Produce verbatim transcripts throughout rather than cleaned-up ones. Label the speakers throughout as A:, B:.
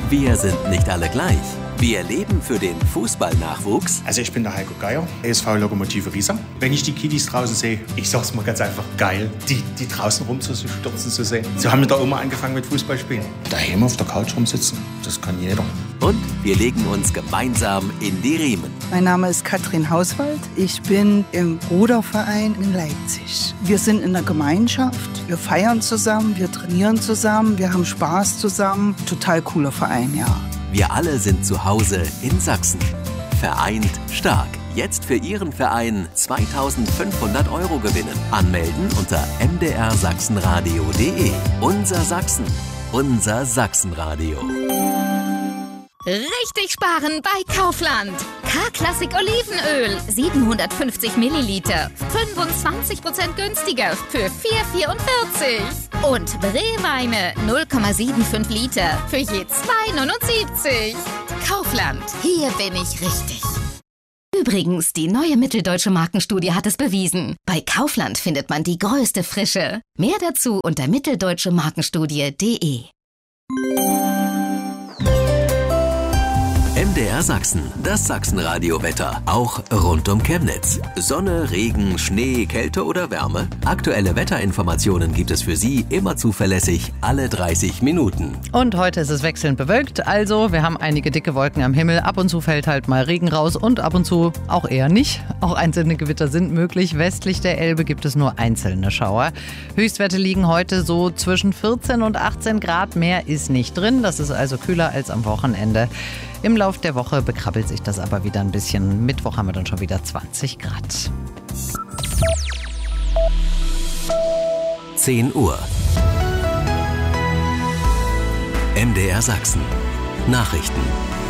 A: Wir sind nicht alle gleich. Wir leben für den Fußballnachwuchs.
B: Also ich bin der Heiko Geier, E S V Lokomotive Riesa. Wenn ich die Kiddies draußen sehe, ich sag's mal ganz einfach, geil, die, die draußen rumzustürzen zu sehen. Sie haben mit der Oma angefangen mit Fußballspielen. Daheim auf der Couch rumsitzen, das kann jeder.
A: Und wir legen uns gemeinsam in die Riemen.
C: Mein Name ist Katrin Hauswald. Ich bin im Ruderverein in Leipzig. Wir sind in der Gemeinschaft. Wir feiern zusammen, wir trainieren zusammen, wir haben Spaß zusammen. Total cooler Verein, ja.
A: Wir alle sind zu Hause in Sachsen. Vereint stark. Jetzt für Ihren Verein zweitausendfünfhundert Euro gewinnen. Anmelden unter m d r sachsenradio punkt d e. Unser Sachsen. Unser Sachsenradio.
D: Richtig sparen bei Kaufland. K-Klassik Olivenöl, siebenhundertfünfzig Milliliter, fünfundzwanzig Prozent günstiger für vier vierundvierzig. Und Brewweine, null Komma fünfundsiebzig Liter für je zwei neunundsiebzig. Kaufland, hier bin ich richtig. Übrigens, die neue Mitteldeutsche Markenstudie hat es bewiesen. Bei Kaufland findet man die größte Frische. Mehr dazu unter mitteldeutsche markenstudie punkt d e.
A: M D R Sachsen, das Sachsenradio-Wetter, auch rund um Chemnitz. Sonne, Regen, Schnee, Kälte oder Wärme? Aktuelle Wetterinformationen gibt es für Sie immer zuverlässig alle dreißig Minuten.
E: Und heute ist es wechselnd bewölkt, also wir haben einige dicke Wolken am Himmel. Ab und zu fällt halt mal Regen raus und ab und zu auch eher nicht. Auch einzelne Gewitter sind möglich. Westlich der Elbe gibt es nur einzelne Schauer. Höchstwerte liegen heute so zwischen vierzehn und achtzehn Grad. Mehr ist nicht drin. Das ist also kühler als am Wochenende. Im Lauf der Woche bekrabbelt sich das aber wieder ein bisschen. Mittwoch haben wir dann schon wieder zwanzig Grad.
A: zehn Uhr. M D R Sachsen. Nachrichten.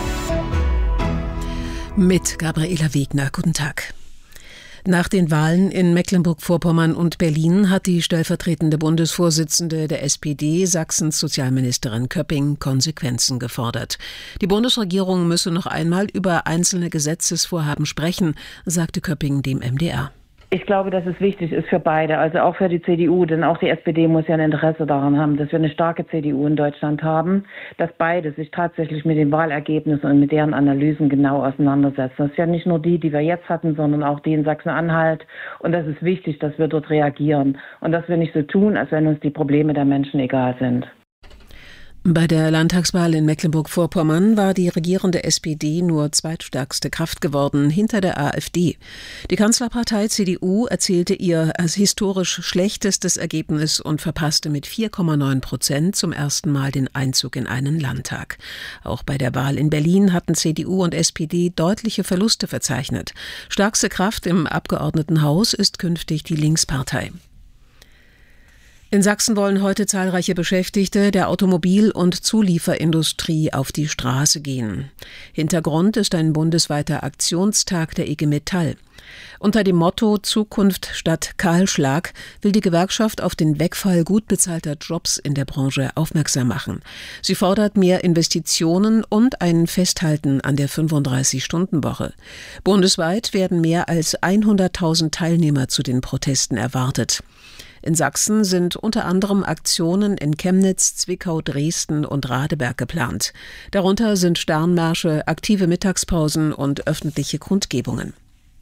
F: Mit Gabriela Wegner. Guten Tag. Nach den Wahlen in Mecklenburg-Vorpommern und Berlin hat die stellvertretende Bundesvorsitzende der S P D, Sachsens Sozialministerin Köpping, Konsequenzen gefordert. Die Bundesregierung müsse noch einmal über einzelne Gesetzesvorhaben sprechen, sagte Köpping dem M D R.
G: Ich glaube, dass es wichtig ist für beide, also auch für die C D U, denn auch die S P D muss ja ein Interesse daran haben, dass wir eine starke C D U in Deutschland haben, dass beide sich tatsächlich mit den Wahlergebnissen und mit deren Analysen genau auseinandersetzen. Das ist ja nicht nur die, die wir jetzt hatten, sondern auch die in Sachsen-Anhalt. Und das ist wichtig, dass wir dort reagieren und dass wir nicht so tun, als wenn uns die Probleme der Menschen egal sind.
F: Bei der Landtagswahl in Mecklenburg-Vorpommern war die regierende S P D nur zweitstärkste Kraft geworden, hinter der AfD. Die Kanzlerpartei C D U erzielte ihr als historisch schlechtestes Ergebnis und verpasste mit vier Komma neun Prozent zum ersten Mal den Einzug in einen Landtag. Auch bei der Wahl in Berlin hatten C D U und S P D deutliche Verluste verzeichnet. Stärkste Kraft im Abgeordnetenhaus ist künftig die Linkspartei. In Sachsen wollen heute zahlreiche Beschäftigte der Automobil- und Zulieferindustrie auf die Straße gehen. Hintergrund ist ein bundesweiter Aktionstag der I G Metall. Unter dem Motto Zukunft statt Kahlschlag will die Gewerkschaft auf den Wegfall gut bezahlter Jobs in der Branche aufmerksam machen. Sie fordert mehr Investitionen und ein Festhalten an der fünfunddreißig-Stunden-Woche. Bundesweit werden mehr als hunderttausend Teilnehmer zu den Protesten erwartet. In Sachsen sind unter anderem Aktionen in Chemnitz, Zwickau, Dresden und Radeberg geplant. Darunter sind Sternmärsche, aktive Mittagspausen und öffentliche Kundgebungen.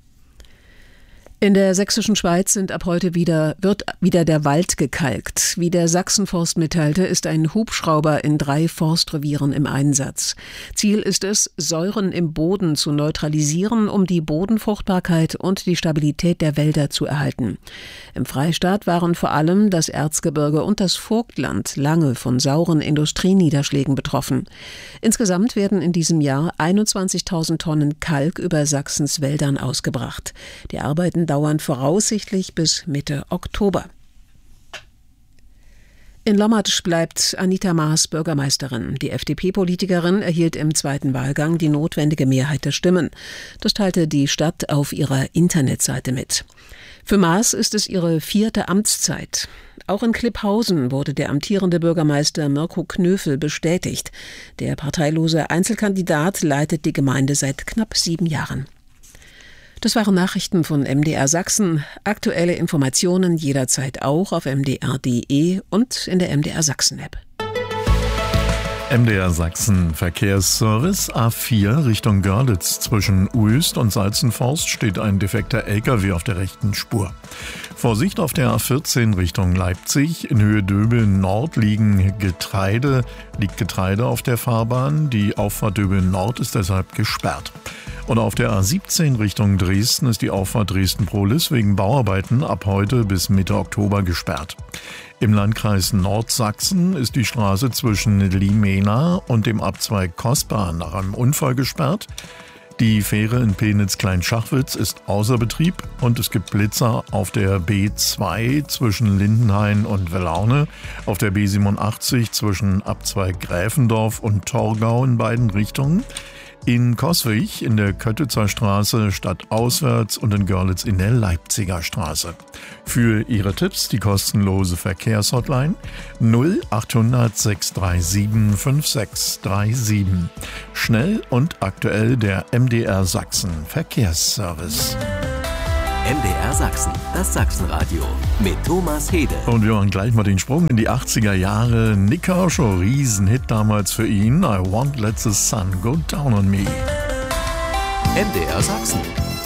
F: In der sächsischen Schweiz sind ab heute wieder, wird wieder der Wald gekalkt. Wie der Sachsenforst mitteilte, ist ein Hubschrauber in drei Forstrevieren im Einsatz. Ziel ist es, Säuren im Boden zu neutralisieren, um die Bodenfruchtbarkeit und die Stabilität der Wälder zu erhalten. Im Freistaat waren vor allem das Erzgebirge und das Vogtland lange von sauren Industrieniederschlägen betroffen. Insgesamt werden in diesem Jahr einundzwanzigtausend Tonnen Kalk über Sachsens Wäldern ausgebracht. Die Arbeiten dauern voraussichtlich bis Mitte Oktober. In Lommatsch bleibt Anita Maas Bürgermeisterin. Die F D P-Politikerin erhielt im zweiten Wahlgang die notwendige Mehrheit der Stimmen. Das teilte die Stadt auf ihrer Internetseite mit. Für Maas ist es ihre vierte Amtszeit. Auch in Klipphausen wurde der amtierende Bürgermeister Mirko Knöfel bestätigt. Der parteilose Einzelkandidat leitet die Gemeinde seit knapp sieben Jahren. Das waren Nachrichten von M D R Sachsen. Aktuelle Informationen jederzeit auch auf m d r punkt d e und in der M D R Sachsen App.
H: M D R Sachsen Verkehrsservice A vier Richtung Görlitz. Zwischen Uelst und Salzenforst steht ein defekter L K W auf der rechten Spur. Vorsicht auf der A vierzehn Richtung Leipzig. In Höhe Döbeln Nord liegen Getreide, liegt Getreide auf der Fahrbahn. Die Auffahrt Döbeln Nord ist deshalb gesperrt. Und auf der A siebzehn Richtung Dresden ist die Auffahrt Dresden-Prohlis wegen Bauarbeiten ab heute bis Mitte Oktober gesperrt. Im Landkreis Nordsachsen ist die Straße zwischen Limena und dem Abzweig Kospa nach einem Unfall gesperrt. Die Fähre in Penitz-Kleinschachwitz ist außer Betrieb und es gibt Blitzer auf der B zwei zwischen Lindenhain und Welaune, auf der B siebenundachtzig zwischen Abzweig Gräfendorf und Torgau in beiden Richtungen, in Coswig in der Köttitzer Straße stadtauswärts und in Görlitz in der Leipziger Straße. Für Ihre Tipps die kostenlose Verkehrshotline null achthundert sechs drei sieben fünf sechs drei sieben. Schnell und aktuell der M D R Sachsen Verkehrsservice.
A: M D R Sachsen, das Sachsenradio mit Thomas Hede.
H: Und wir machen gleich mal den Sprung in die achtziger Jahre. Nick Kershaw, Riesenhit damals für ihn. I won't let the sun go down on me.
A: M D R Sachsen.